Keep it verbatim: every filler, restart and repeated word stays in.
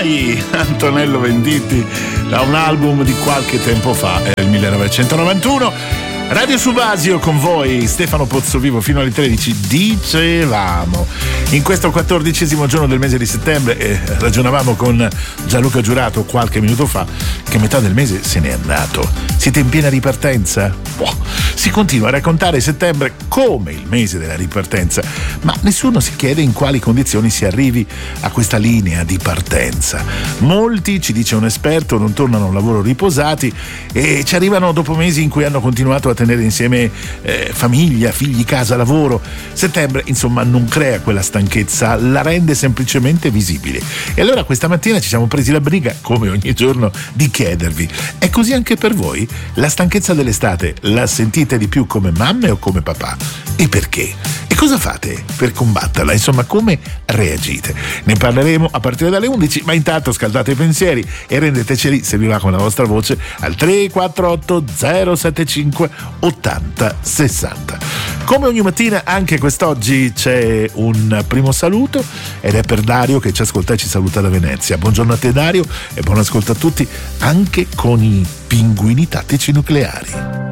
Mai, Antonello Venditti, da un album di qualche tempo fa, è il millenovecentonovantuno. Radio Subasio con voi, Stefano Pozzovivo fino alle tredici. Dicevamo, in questo quattordicesimo giorno del mese di settembre, eh, ragionavamo con Gianluca Giurato qualche minuto fa, che metà del mese se n'è andato. Siete in piena ripartenza? Boh, si continua a raccontare settembre come il mese della ripartenza, ma nessuno si chiede in quali condizioni si arrivi a questa linea di partenza. Molti, ci dice un esperto, non tornano al lavoro riposati e ci arrivano dopo mesi in cui hanno continuato a tenere insieme eh, famiglia, figli, casa, lavoro. Settembre, insomma, non crea quella stanchezza, la rende semplicemente visibile. E allora questa mattina ci siamo presi la briga, come ogni giorno, di chiedervi: è così anche per voi? La stanchezza dell'estate la sentite di più come mamme o come papà? E perché? E cosa fate per combatterla? Insomma, come reagite? Ne parleremo a partire dalle undici, ma intanto scaldate i pensieri e rendeteceli, se vi va con la vostra voce, al tre quattro otto zero sette cinque ottanta sessanta. Come ogni mattina, anche quest'oggi c'è un primo saluto ed è per Dario, che ci ascolta e ci saluta da Venezia. Buongiorno a te, Dario, e buon ascolto a tutti, anche con i pinguini tattici nucleari.